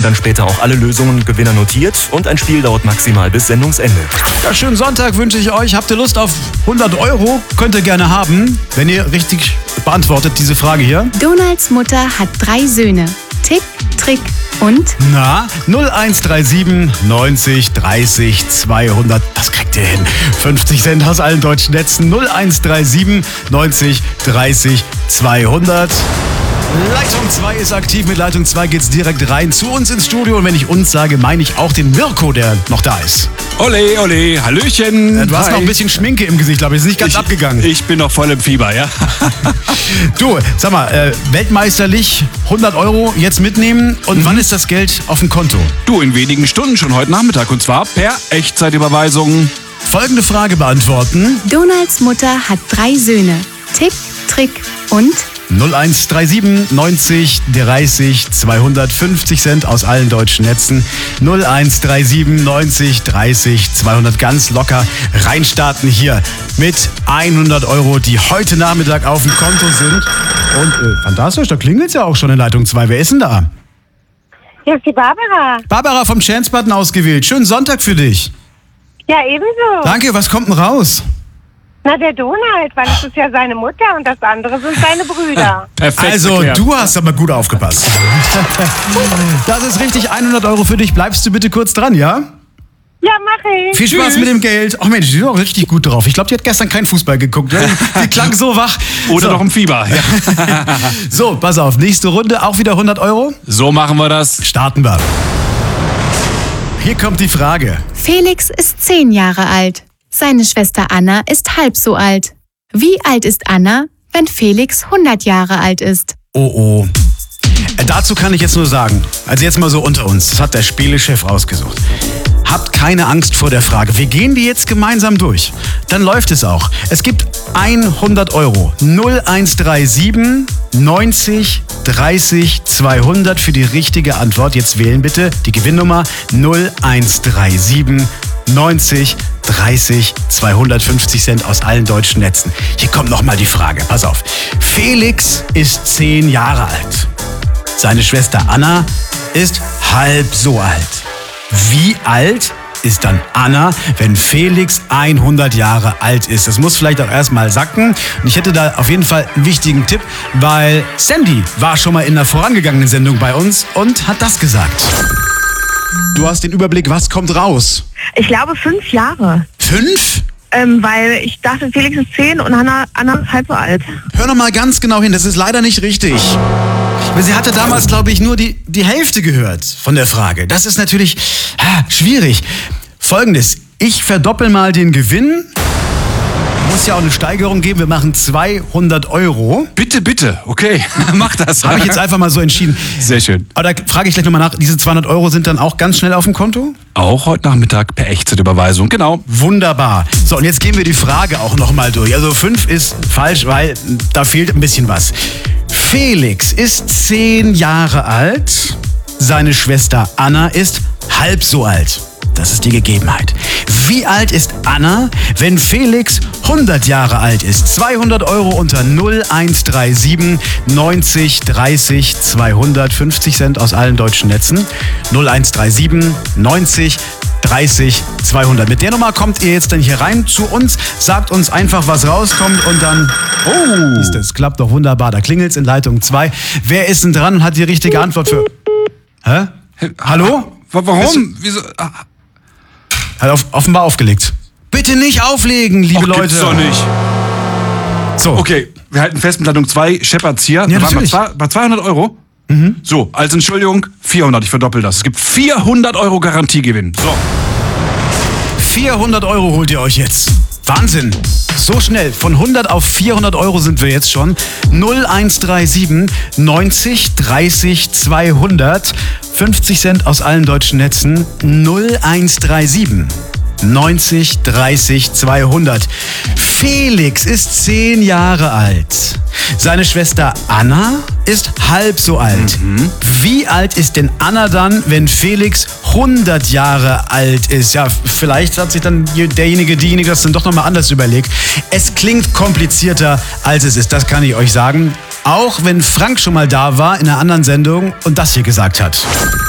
dann später auch alle Lösungen und Gewinner notiert und ein Spiel dauert maximal bis Sendungsende. Ja, schönen Sonntag wünsche ich euch. Habt ihr Lust auf 100 €? Könnt ihr gerne haben, wenn ihr richtig beantwortet diese Frage hier. Donalds Mutter hat 3 Söhne. Tick, Trick und? Na, 0137 90 30 200. Das kriegt ihr hin. 50 Cent aus allen deutschen Netzen. 0137 90 30 200. Leitung 2 ist aktiv. Mit Leitung 2 geht's direkt rein zu uns ins Studio. Und wenn ich uns sage, meine ich auch den Mirko, der noch da ist. Ole, ole, Hallöchen. Du hast Hi. noch ein bisschen Schminke im Gesicht, glaube ich. Ist nicht ganz abgegangen. Ich bin noch voll im Fieber, ja. Du, sag mal, weltmeisterlich 100 € jetzt mitnehmen. Und wann ist das Geld auf dem Konto? Du, in wenigen Stunden, schon heute Nachmittag. Und zwar per Echtzeitüberweisung. Folgende Frage beantworten. Donalds Mutter hat 3 Söhne. Tick, Trick und? 0137 90 30 250 Cent aus allen deutschen Netzen. 0137 90 30 200 ganz locker reinstarten hier mit 100 €, die heute Nachmittag auf dem Konto sind. Und fantastisch, da klingelt's ja auch schon in Leitung 2. Wer ist denn da? Hier ist die Barbara. Barbara vom Chance-Button ausgewählt. Schönen Sonntag für dich. Ja, ebenso. Danke, was kommt denn raus? Na, der Donald, weil es ist ja seine Mutter und das andere sind seine Brüder. Perfekt. Also, erklärt. du hast aber gut aufgepasst. Das ist richtig, 100 € für dich. Bleibst du bitte kurz dran, ja? Ja, mach ich. Viel Spaß mit dem Geld. Ach Mensch, die sind auch richtig gut drauf. Ich glaube, die hat gestern keinen Fußball geguckt. Die klang so wach. Oder so. noch im Fieber. Ja. So, pass auf. Nächste Runde, auch wieder 100 €. So machen wir das. Starten wir. Hier kommt die Frage. Felix ist 10 Jahre alt. Seine Schwester Anna ist halb so alt. Wie alt ist Anna, wenn Felix 100 Jahre alt ist? Oh. Dazu kann ich jetzt nur sagen, also jetzt mal so unter uns, das hat der Spielechef ausgesucht. Habt keine Angst vor der Frage. Wir gehen die jetzt gemeinsam durch. Dann läuft es auch. Es gibt 100 €. 0137 90 30 200 für die richtige Antwort. Jetzt wählen bitte die Gewinnnummer 0137 90 30 250 Cent aus allen deutschen Netzen. Hier kommt nochmal die Frage. Pass auf. Felix ist 10 Jahre alt. Seine Schwester Anna ist halb so alt. Wie alt ist dann Anna, wenn Felix 100 Jahre alt ist? Das muss vielleicht auch erstmal sacken. Und ich hätte da auf jeden Fall einen wichtigen Tipp, weil Sandy war schon mal in einer vorangegangenen Sendung bei uns und hat das gesagt. Du hast den Überblick, was kommt raus? Ich glaube 5 Jahre. 5? Weil ich dachte, Felix ist 10 und Anna ist halb so alt. Hör noch mal ganz genau hin, das ist leider nicht richtig. Weil sie hatte damals, glaube ich, nur die Hälfte gehört von der Frage. Das ist natürlich schwierig. Folgendes, ich verdoppel mal den Gewinn. Muss ja auch eine Steigerung geben, wir machen 200 €. Bitte. Okay, mach das. Habe ich jetzt einfach mal so entschieden. Sehr schön. Aber da frage ich gleich nochmal nach, diese 200 € sind dann auch ganz schnell auf dem Konto? Auch heute Nachmittag per Echtzeitüberweisung, genau. Wunderbar. So, und jetzt gehen wir die Frage auch nochmal durch. Also 5 ist falsch, weil da fehlt ein bisschen was. Felix ist 10 Jahre alt. Seine Schwester Anna ist halb so alt. Das ist die Gegebenheit. Wie alt ist Anna, wenn Felix 100 Jahre alt ist? 200 € unter 0137 90 30 250 Cent aus allen deutschen Netzen. 0137 90 30 200. Mit der Nummer kommt ihr jetzt dann hier rein zu uns, sagt uns einfach, was rauskommt und dann... Oh, das klappt doch wunderbar. Da klingelt's in Leitung 2. Wer ist denn dran und hat die richtige Antwort für... Hä? Hallo? Warum? Wieso? Hat offenbar aufgelegt. Bitte nicht auflegen, liebe Leute. Gibt's doch nicht. So. Okay, wir halten fest mit Leitung 2, Shepard's hier. Ja, Wir waren natürlich. bei 200 €. So, als Entschuldigung, 400, ich verdoppel das. Es gibt 400 € Garantiegewinn. So. 400 € holt ihr euch jetzt. Wahnsinn. So schnell. Von 100 auf 400 € sind wir jetzt schon. 0137 90 30 200. 50 Cent aus allen deutschen Netzen. 0137 90 30 200. Felix ist 10 Jahre alt. Seine Schwester Anna ist halb so alt. Wie alt ist denn Anna dann, wenn Felix 100 Jahre alt ist? Ja, vielleicht hat sich dann diejenige das dann doch nochmal anders überlegt. Es klingt komplizierter, als es ist, das kann ich euch sagen. Auch wenn Frank schon mal da war in einer anderen Sendung und das hier gesagt hat.